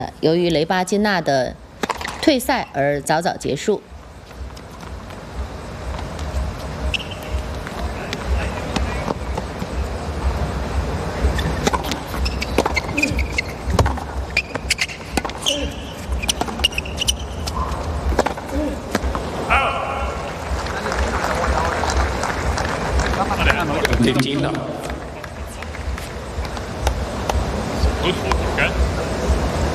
由于雷巴金娜的退赛而早早结束。 15 now. Good for the